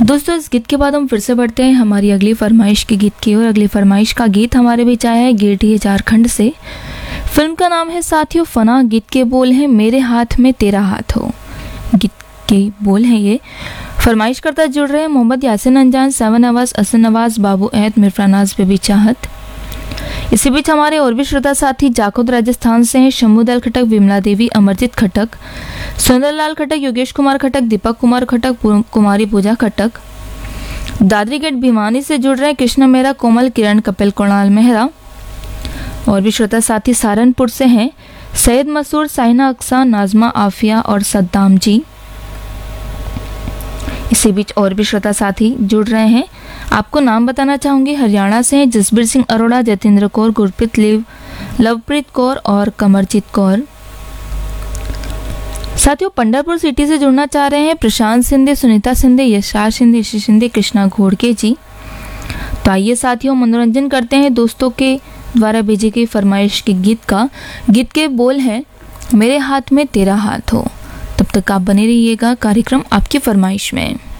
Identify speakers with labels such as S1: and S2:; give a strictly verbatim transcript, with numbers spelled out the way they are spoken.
S1: दोस्तों, इस गीत के बाद हम फिर से बढ़ते हैं हमारी अगली फरमाइश के गीत की ओर। अगली फरमाइश का गीत हमारे बीच आया है गेटी झारखंड से। फिल्म का नाम है साथियों फना। गीत के बोल हैं मेरे हाथ में तेरा हाथ हो। गीत के बोल हैं ये। फरमाइश करता जुड़ रहे हैं मोहम्मद यासिन अंजान, सेवन नवाज, असन नवाज, बाबू अहद, मिरफानाज, बेबी चाहत। इसी बीच हमारे और भी श्रोता साथी जाखोद राजस्थान से हैं शंभूदल खटक, विमला देवी, अमरजीत खटक, सुंदरलाल खटक, योगेश कुमार खटक, दीपक कुमार खटक, कुमारी पूजा खटक। दादरी गेट भिवानी से जुड़ रहे हैं कृष्ण मेहरा, कोमल, किरण, कपिल, कुणाल मेहरा। और भी श्रोता साथी सहारनपुर से हैं सैयद मसूर, साइना अक्सा, नाजमा, आफिया और सद्दाम जी। इसी बीच और भी श्रोता साथी जुड़ रहे हैं। आपको नाम बताना चाहूंगी। हरियाणा से हैं जसबीर सिंह अरोड़ा, जतेंद्र कौर, गुरप्रीत लिव, लवप्रीत कौर और कमरजीत कौर। साथियों, पंडरपुर सिटी से जुड़ना चाह रहे हैं प्रशांत सिंधे, सुनीता सिंधे, यशार सिंधे, यशी सिंधे, कृष्णा घोड़के जी। तो आइए साथियों, मनोरंजन करते हैं दोस्तों के द्वारा भेजी गई फरमाइश के गीत का। गीत के बोल हैं मेरे हाथ में तेरा हाथ हो। तब तक आप बने रहिएगा कार्यक्रम आपकी फरमाइश में।